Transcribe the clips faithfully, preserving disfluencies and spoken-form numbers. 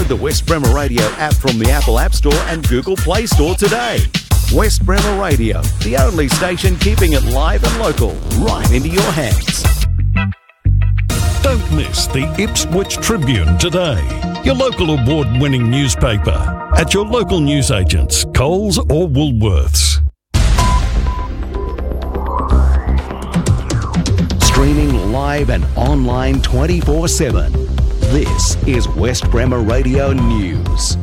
Download the West Bremer Radio app from the Apple App Store and Google Play Store today. West Bremer Radio, the only station keeping it live and local, right into your hands. Don't miss the Ipswich Tribune today, your local award-winning newspaper, at your local newsagents, Coles or Woolworths. Streaming live and online twenty-four seven. This is West Bremer Radio News.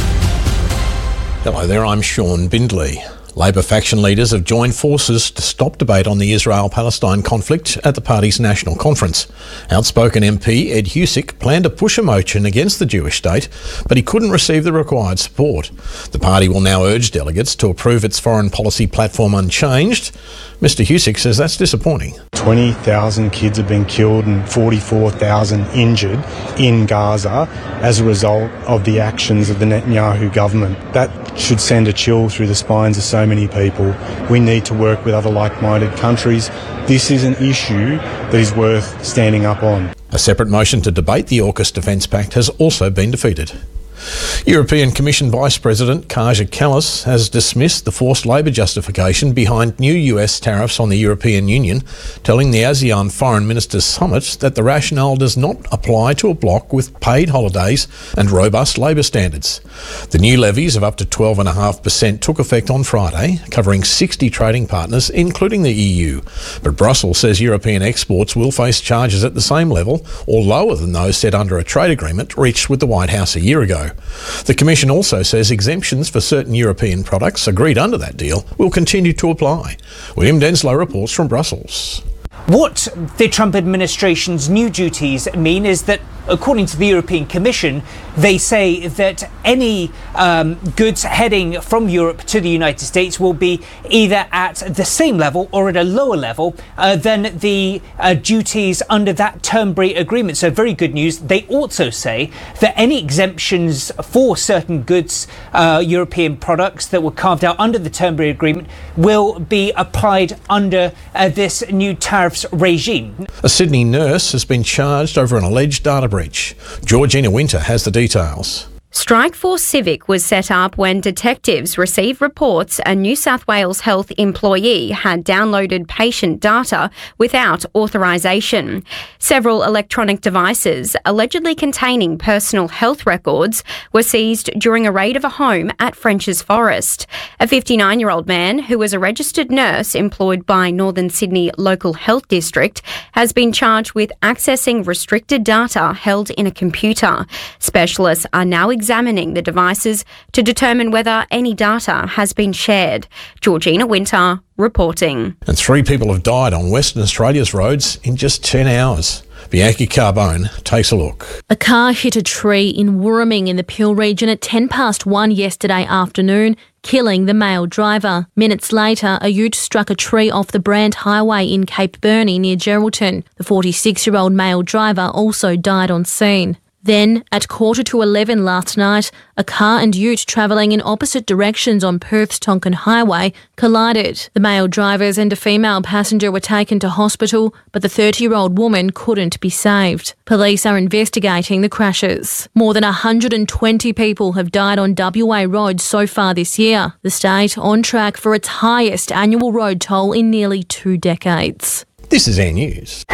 Hello there, I'm Sean Bindley. Labor faction leaders have joined forces to stop debate on the Israel-Palestine conflict at the party's national conference. Outspoken M P Ed Husic planned to push a motion against the Jewish state, but he couldn't receive the required support. The party will now urge delegates to approve its foreign policy platform unchanged. Mister Husic says that's disappointing. twenty thousand kids have been killed and forty-four thousand injured in Gaza as a result of the actions of the Netanyahu government. That should send a chill through the spines of so many people. We need to work with other like-minded countries. This is an issue that is worth standing up on. A separate motion to debate the AUKUS Defence Pact has also been defeated. European Commission Vice President Kaja Kallas has dismissed the forced labour justification behind new U S tariffs on the European Union, telling the ASEAN Foreign Ministers Summit that the rationale does not apply to a bloc with paid holidays and robust labour standards. The new levies of up to twelve point five percent took effect on Friday, covering sixty trading partners, including the E U. But Brussels says European exports will face charges at the same level or lower than those set under a trade agreement reached with the White House a year ago. The Commission also says exemptions for certain European products agreed under that deal will continue to apply. William Denslow reports from Brussels. What the Trump administration's new duties mean is that, according to the European Commission, they say that any um, goods heading from Europe to the United States will be either at the same level or at a lower level uh, than the uh, duties under that Turnberry agreement. So very good news. They also say that any exemptions for certain goods, uh, European products that were carved out under the Turnberry agreement will be applied under uh, this new tariffs regime. A Sydney nurse has been charged over an alleged data breach. Georgina Winter has the details. Strikeforce Civic was set up when detectives received reports a New South Wales health employee had downloaded patient data without authorisation. Several electronic devices allegedly containing personal health records were seized during a raid of a home at French's Forest. A fifty-nine-year-old man who was a registered nurse employed by Northern Sydney Local Health District has been charged with accessing restricted data held in a computer. Specialists are now examining the devices to determine whether any data has been shared. Georgina Winter reporting. And three people have died on Western Australia's roads in just ten hours. Bianchi Carbone takes a look. A car hit a tree in Wooraming in the Peel region at ten past one yesterday afternoon, killing the male driver. Minutes later, a ute struck a tree off the Brand Highway in Cape Burney near Geraldton. The forty-six-year-old male driver also died on scene. Then, at quarter to eleven last night, a car and ute travelling in opposite directions on Perth's Tonkin Highway collided. The male drivers and a female passenger were taken to hospital, but the thirty-year-old woman couldn't be saved. Police are investigating the crashes. More than one hundred twenty people have died on W A roads so far this year. The state on track for its highest annual road toll in nearly two decades. This is Air News.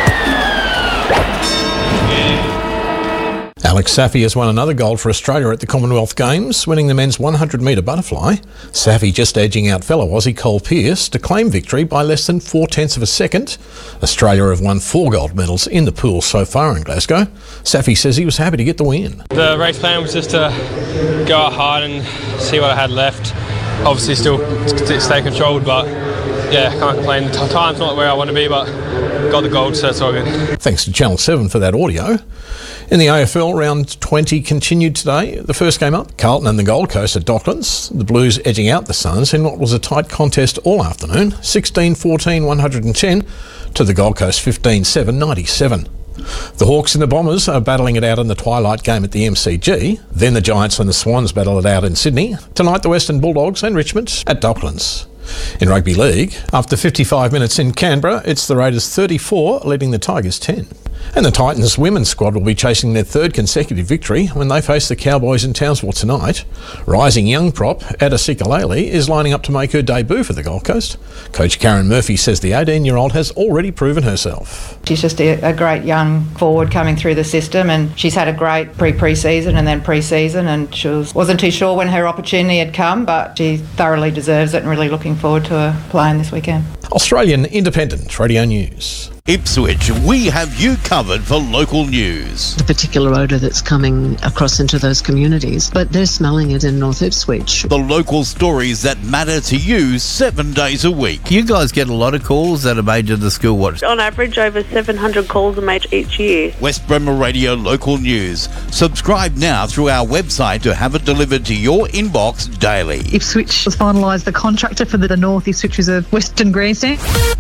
Alex Saffy has won another gold for Australia at the Commonwealth Games, winning the men's one hundred metre butterfly. Saffy just edging out fellow Aussie Cole Pearce to claim victory by less than four-tenths of a second. Australia have won four gold medals in the pool so far in Glasgow. Saffy says he was happy to get the win. The race plan was just to go out hard and see what I had left. Obviously still stay controlled, but yeah, can't complain. The time's not where I want to be, but got the gold, so it's all good. Thanks to Channel seven for that audio. In the A F L, round twenty continued today. The first game up, Carlton and the Gold Coast at Docklands. The Blues edging out the Suns in what was a tight contest all afternoon, sixteen fourteen one hundred ten to the Gold Coast fifteen seven ninety-seven. The Hawks and the Bombers are battling it out in the twilight game at the M C G. Then the Giants and the Swans battle it out in Sydney. Tonight the Western Bulldogs and Richmond at Docklands. In Rugby League, after fifty-five minutes in Canberra, it's the Raiders thirty-four leading the Tigers ten. And the Titans women's squad will be chasing their third consecutive victory when they face the Cowboys in Townsville tonight. Rising young prop Ada Sikalele is lining up to make her debut for the Gold Coast. Coach Karen Murphy says the eighteen-year-old has already proven herself. She's just a, a great young forward coming through the system, and she's had a great pre-pre-season and then pre-season, and she was, wasn't too sure when her opportunity had come, but she thoroughly deserves it and really looking forward to her playing this weekend. Australian Independent Radio News. Ipswich, we have you covered for local news. The particular odour that's coming across into those communities, but they're smelling it in North Ipswich. The local stories that matter to you seven days a week. You guys get a lot of calls that are made to the School Watch. On average, over seven hundred calls are made each year. West Bremer Radio Local News. Subscribe now through our website to have it delivered to your inbox daily. Ipswich has finalised the contractor for the North Ipswich Reserve Western Grandstand.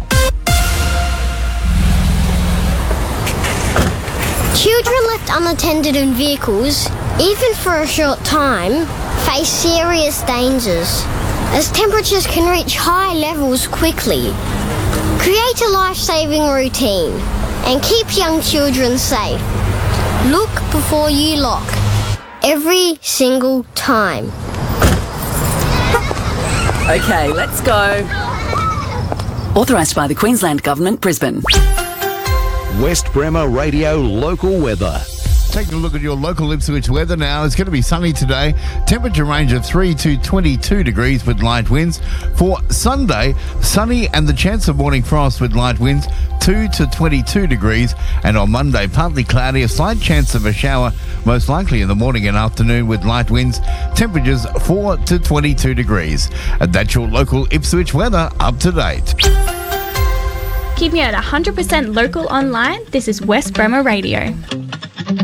Children left unattended in vehicles, even for a short time, face serious dangers, as temperatures can reach high levels quickly. Create a life-saving routine and keep young children safe. Look before you lock, every single time. Okay, let's go. Authorised by the Queensland Government, Brisbane. West Bremer Radio Local Weather. Taking a look at your local Ipswich weather now. It's going to be sunny today. Temperature range of three to twenty-two degrees with light winds. For Sunday, sunny and the chance of morning frost with light winds, two to twenty-two degrees. And on Monday, partly cloudy, a slight chance of a shower, most likely in the morning and afternoon with light winds. Temperatures four to twenty-two degrees. And that's your local Ipswich weather up to date. Keeping it one hundred percent local online, this is West Bremer Radio.